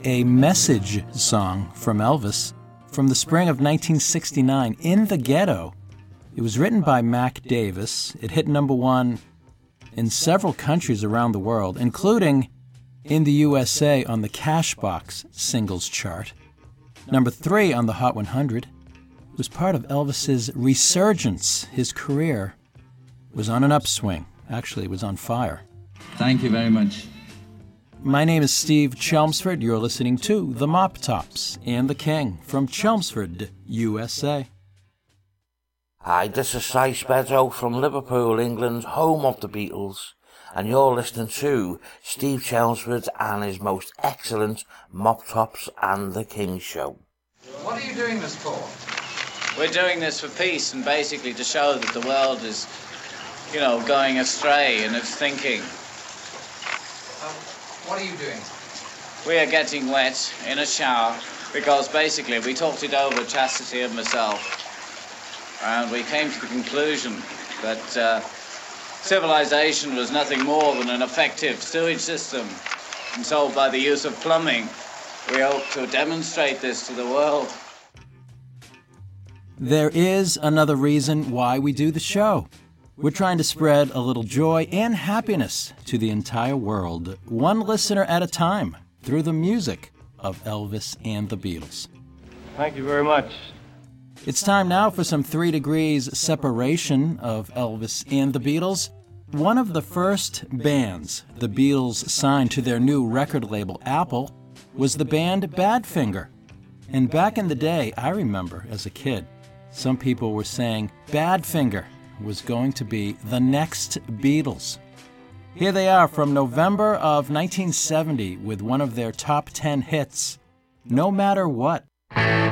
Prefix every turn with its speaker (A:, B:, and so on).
A: a message song from Elvis from the spring of 1969, In the Ghetto. It was written by Mac Davis. It hit number one in several countries around the world, including in the USA on the Cashbox singles chart. Number 3 on the Hot 100. It was part of Elvis's resurgence. His career was on an upswing. Actually, it was on fire.
B: Thank you very much.
A: My name is Steve Chelmsford. You're listening to The Mop Tops and the King from Chelmsford, USA.
C: Hi, this is Si Spezzo from Liverpool, England, home of the Beatles, and you're listening to Steve Chelmsford and his most excellent Mop Tops and the King show.
D: What are you doing this for?
E: We're doing this for peace and basically to show that the world is, going astray in its thinking.
D: What are you doing?
E: We are getting wet in a shower because basically we talked it over, Chastity and myself, and we came to the conclusion that civilization was nothing more than an effective sewage system. And so by the use of plumbing, we hope to demonstrate this to the world.
A: There is another reason why we do the show. We're trying to spread a little joy and happiness to the entire world, one listener at a time, through the music of Elvis and the Beatles.
F: Thank you very much.
A: It's time now for some 3 degrees separation of Elvis and the Beatles. One of the first bands the Beatles signed to their new record label, Apple, was the band Badfinger. And back in the day, I remember as a kid, some people were saying Badfinger was going to be the next Beatles. Here they are from November of 1970 with one of their top 10 hits, No Matter What.